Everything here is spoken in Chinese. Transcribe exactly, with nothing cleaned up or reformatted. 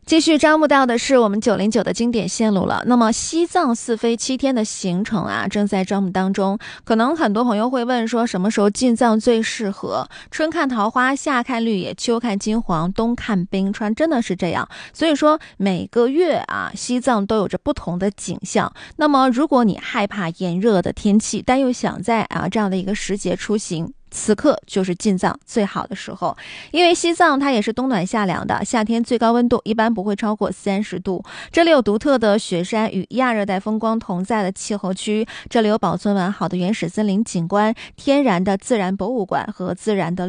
继续招募到的是我们九零九的经典线路了。那么西藏四飞七天的行程啊，正在招募当中。可能很多朋友会问说，什么时候进藏最适合？春看桃花，夏看绿野，秋看金黄，冬看冰川，真的是这样。所以说每个月啊，西藏都有着不同的景象。那么如果你害怕炎热的天气，但又想在啊这样的一个时节出行，此刻就是进藏最好的时候。因为西藏它也是冬暖夏凉的，夏天最高温度一般不会超过三十度。这里有独特的雪山与亚热带风光同在的气候区，这里有保存完好的原始森林景观、天然的自然博物馆和自然的